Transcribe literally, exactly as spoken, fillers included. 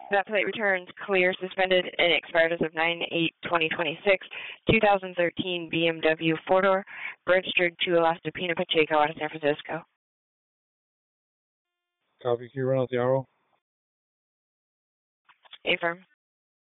That plate returns clear, suspended, and expired as of nine eight twenty twenty-six. two thousand thirteen B M W four-door, registered to Elasta Pina Pacheco out of San Francisco. Copy. Can you run out the R O? Affirm.